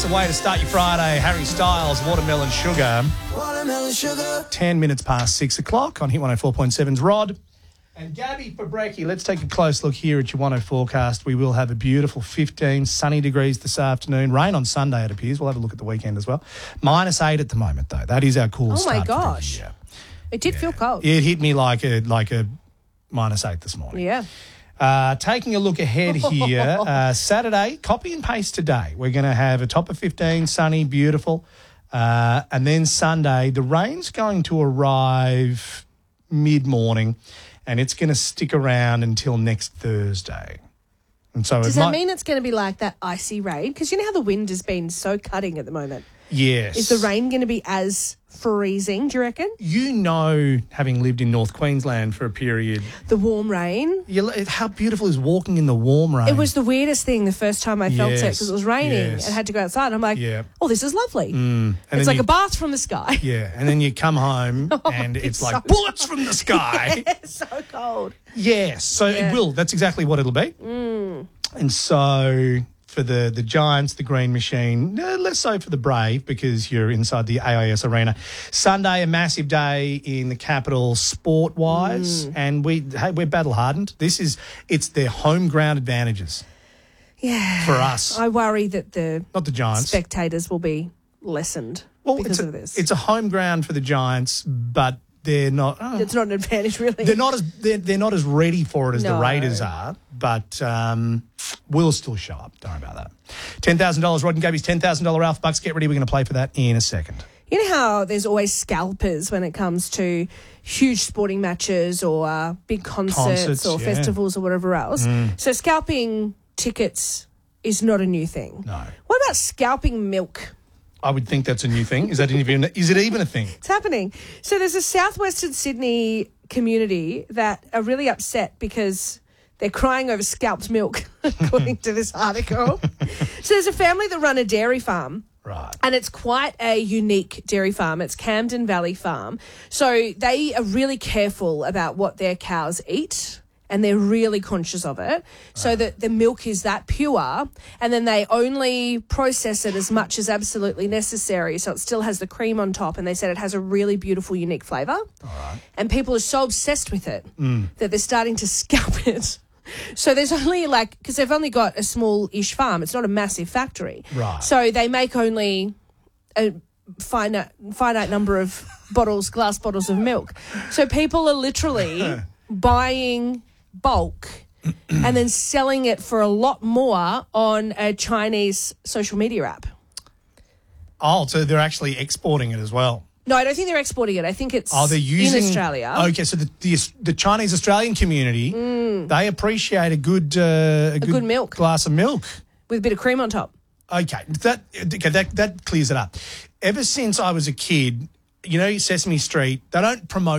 a way to start your Friday. Harry Styles, Watermelon Sugar. Watermelon Sugar. 10 minutes past 6 o'clock on Hit 104.7's Rod. And Gabby for brekkie, let's take a close look here at your 10 forecast. We will have a beautiful 15 sunny degrees this afternoon. Rain on Sunday, it appears. We'll have a look at the weekend as well. -8 at the moment, though. That is our cool start. Oh, my for the gosh. year. It did feel cold. It hit me like a -8 this morning. Yeah. Taking a look ahead here, Saturday, copy and paste today. We're going to have a top of 15, sunny, beautiful. And then Sunday, the rain's going to arrive mid-morning and it's going to stick around until next Thursday. And so Does that mean it's going to be like that icy rain? Because you know how the wind has been so cutting at the moment. Yes. Is the rain going to be as freezing, do you reckon? You know, having lived in North Queensland for a period, The warm rain. how beautiful is walking in the warm rain? It was the weirdest thing the first time I felt it because it was raining yes. and had to go outside. I'm like, oh, this is lovely. And It's then like a bath from the sky. Yeah, and then you come home and it's like so bullets from the sky. It's so cold. Yes, so it will. That's exactly what it'll be. And so for the Giants, the Green Machine, less so for the Brave because you're inside the AIS Arena. Sunday, a massive day in the capital sport-wise, and we're battle-hardened. It's their home ground advantages. Yeah. For us. I worry that Not the Giants. spectators will be lessened because of this. It's a home ground for the Giants, but they're not. It's not an advantage, really. They're not as ready for it as the No. Raiders are, but we'll still show up. Don't worry about that. $10,000. Rod and Gabby's $10,000 Ralph Bucks. Get ready. We're going to play for that in a second. You know how there's always scalpers when it comes to huge sporting matches or big concerts or yeah. festivals or whatever else. So scalping tickets is not a new thing. No. What about scalping milk? I would think that's a new thing. Is it even a thing? It's happening. So there's a southwestern Sydney community that are really upset because they're crying over scalped milk, according to this article. So there's a family that run a dairy farm. Right. And it's quite a unique dairy farm. It's Camden Valley Farm. So they are really careful about what their cows eat. And they're really conscious of it, so that the milk is that pure, and then they only process it as much as absolutely necessary, so it still has the cream on top, and they said it has a really beautiful, unique flavour. All right. And people are so obsessed with it that they're starting to scalp it. So there's only because they've only got a small-ish farm. It's not a massive factory. Right. So they make only a finite number of glass bottles of milk. So people are literally buying bulk and then selling it for a lot more on a Chinese social media app. Oh, so they're actually exporting it as well. No, I don't think they're exporting it. I think it's they're using, in Australia. Okay, so the Chinese Australian community, they appreciate a good milk glass of milk with a bit of cream on top. Okay, that clears it up. Ever since I was a kid, you know, Sesame Street, they don't promote